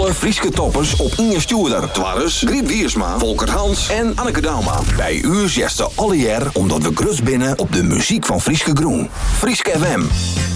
Alle Frieske toppers op Inge Stuurder. Twarres, Griet Wiersma, Volker Hans en Anneke Dauma. Bij u zesten alle jaar omdat we grut binnen op de muziek van Frieske Groen. Frieske FM.